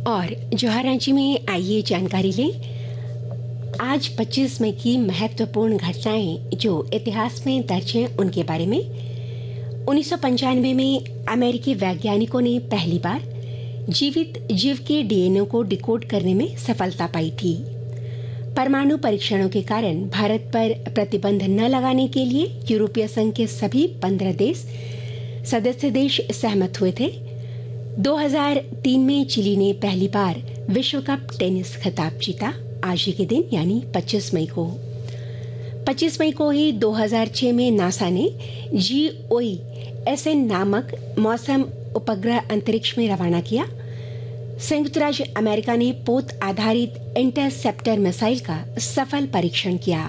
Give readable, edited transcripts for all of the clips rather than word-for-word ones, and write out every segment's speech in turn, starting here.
और जौहर रांची में आइए जानकारी लें। आज 25 मई की महत्वपूर्ण घटनाएं जो इतिहास में दर्ज हैं उनके बारे में। 1995 में अमेरिकी वैज्ञानिकों ने पहली बार जीवित जीव के डीएनए को डिकोड करने में सफलता पाई थी। परमाणु परीक्षणों के कारण भारत पर प्रतिबंध न लगाने के लिए यूरोपीय संघ के सभी 15 सदस्य देश सहमत हुए थे। 2003 में चिली ने पहली बार विश्व कप टेनिस खिताब जीता। आज ही के दिन यानी 25 मई को ही 2006 में नासा ने GOESN नामक मौसम उपग्रह अंतरिक्ष में रवाना किया। संयुक्त राज्य अमेरिका ने पोत आधारित इंटरसेप्टर मिसाइल का सफल परीक्षण किया।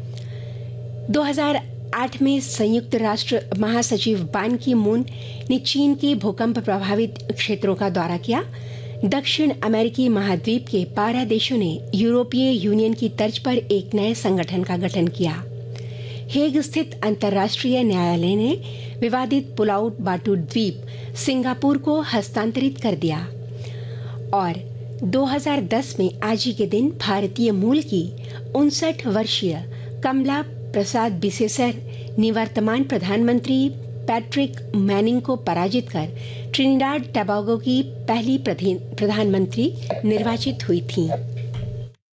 2008 में संयुक्त राष्ट्र महासचिव बान की मून ने चीन के भूकंप प्रभावित क्षेत्रों का दौरा किया। दक्षिण अमेरिकी महाद्वीप के 12 देशों ने यूरोपीय यूनियन की तर्ज पर एक नए संगठन का गठन किया। हेग स्थित अंतर्राष्ट्रीय न्यायालय ने विवादित पुलाउ बाटू द्वीप सिंगापुर को हस्तांतरित कर दिया। और 2010 में आज ही के दिन भारतीय मूल की 59 वर्षीय कमला प्रसाद बिसेसर निवर्तमान प्रधानमंत्री पैट्रिक मैनिंग को पराजित कर ट्रिनिडाड टोबैगो की पहली प्रधानमंत्री निर्वाचित हुई थीं।